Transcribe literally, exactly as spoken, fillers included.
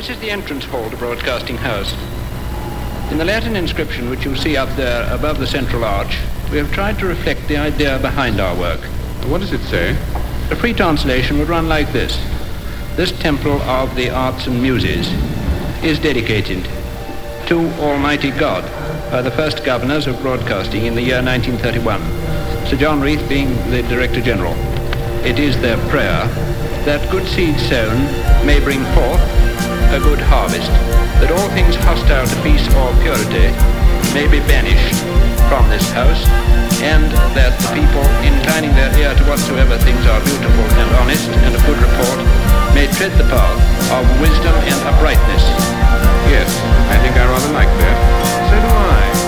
This is the entrance hall to Broadcasting House. In the Latin inscription which you see up there above the central arch, we have tried to reflect the idea behind our work. What does it say? A free translation would run like this. This temple of the arts and muses is dedicated to Almighty God by the first governors of broadcasting in the year nineteen thirty-one, Sir John Reith being the Director General. It is their prayer that good seed sown may bring forth a good harvest, that all things hostile to peace or purity may be banished from this house, and that the people, inclining their ear to whatsoever things are beautiful and honest and of good report, may tread the path of wisdom and uprightness. Yes, I think I rather like that. So do I.